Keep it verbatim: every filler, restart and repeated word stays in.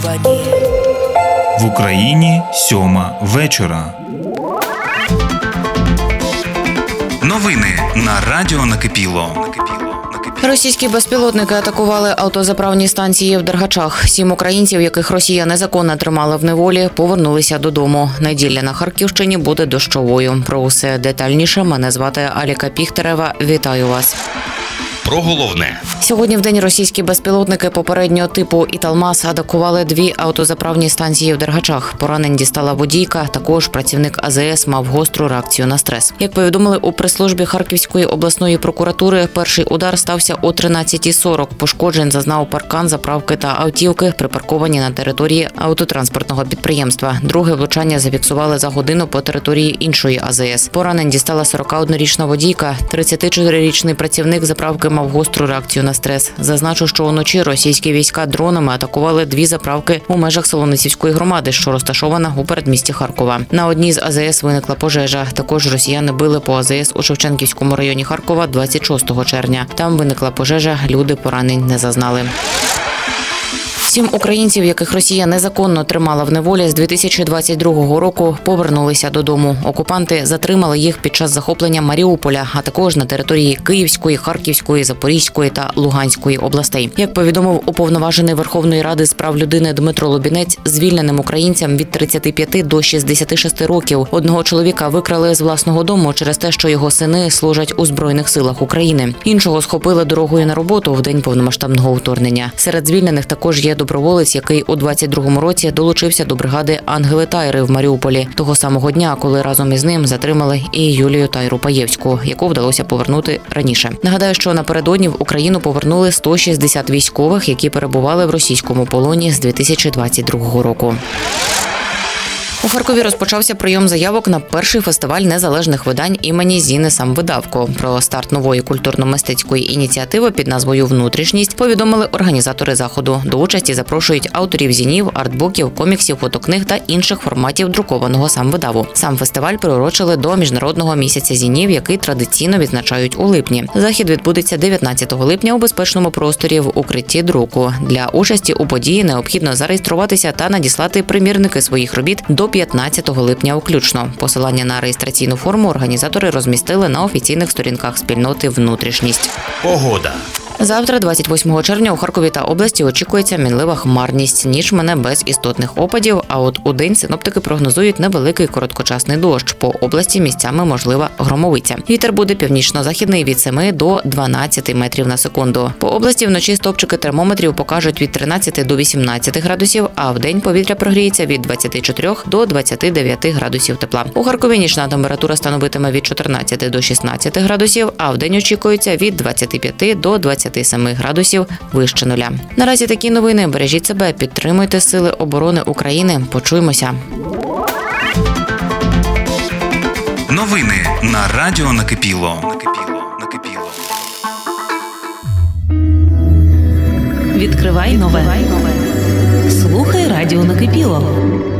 В Україні сьома вечора. Новини на радіо Накипіло. Російські безпілотники атакували автозаправні станції в Дергачах. Сім українців, яких Росія незаконно тримала в неволі, повернулися додому. Неділя на Харківщині буде дощовою. Про усе детальніше мене звати Аліка Піхтерева. Вітаю вас. Про головне. Сьогодні в день російські безпілотники попереднього типу «Італмас» атакували дві автозаправні станції в Дергачах. Поранень дістала водійка, також працівник А З С мав гостру реакцію на стрес. Як повідомили у прес-службі Харківської обласної прокуратури, перший удар стався о тринадцятій сорок. Пошкоджень зазнав паркан заправки та автівки, припарковані на території автотранспортного підприємства. Друге влучання зафіксували за годину по території іншої А З С. Поранень дістала сорокаоднорічна водійка. тридцятичотирирічний працівник заправки мав гостру реакцію на стрес. Зазначу, що уночі російські війська дронами атакували дві заправки у межах Солоницівської громади, що розташована у передмісті Харкова. На одній з А З С виникла пожежа. Також росіяни били по А З С у Шевченківському районі Харкова двадцять шостого червня. Там виникла пожежа, люди поранень не зазнали. Сім українців, яких Росія незаконно тримала в неволі з дві тисячі двадцять другого року, повернулися додому. Окупанти затримали їх під час захоплення Маріуполя, а також на території Київської, Харківської, Запорізької та Луганської областей. Як повідомив уповноважений Верховної Ради з прав людини Дмитро Лубінець, звільненим українцям від тридцяти п'яти до шістдесяти шести років. Одного чоловіка викрали з власного дому через те, що його сини служать у Збройних силах України. Іншого схопили дорогою на роботу в день повномасштабного вторгнення. Серед звільнених також є доброволець, який у двадцять другому році долучився до бригади «Ангели Тайри» в Маріуполі. Того самого дня, коли разом із ним затримали і Юлію Тайру-Паєвську, яку вдалося повернути раніше. Нагадаю, що напередодні в Україну повернули сто шістдесят військових, які перебували в російському полоні з дві тисячі двадцять другого року. У Харкові розпочався прийом заявок на перший фестиваль незалежних видань імені Зіни Самвидавко. Про старт нової культурно-мистецької ініціативи під назвою «Внутрішність» повідомили організатори заходу. До участі запрошують авторів зінів, артбуків, коміксів, фотокниг та інших форматів друкованого самвидаву. Сам фестиваль приурочили до Міжнародного місяця зінів, який традиційно відзначають у липні. Захід відбудеться дев'ятнадцятого липня у безпечному просторі в укритті друку. Для участі у події необхідно зареєструватися та надіслати примірники своїх робіт до п'ятнадцятого липня включно. Посилання на реєстраційну форму організатори розмістили на офіційних сторінках спільноти «Внутрішність». Погода. Завтра, двадцять восьмого червня, у Харкові та області очікується мінлива хмарність. Ніч мине без істотних опадів, а от у день синоптики прогнозують невеликий короткочасний дощ. По області місцями можлива громовиця. Вітер буде північно-західний від семи до дванадцяти метрів на секунду. По області вночі стопчики термометрів покажуть від тринадцяти до вісімнадцяти градусів, а вдень повітря прогріється від двадцяти чотирьох до двадцяти дев'яти градусів тепла. У Харкові нічна температура становитиме від чотирнадцяти до шістнадцяти градусів, а вдень очікується від двадцяти п'яти до двадцяти семи градусів вище нуля. Наразі такі новини. Бережіть себе, підтримуйте Сили оборони України. Почуємося. Новини на радіо Накипіло. Відкривай нове. Слухай радіо Накипіло.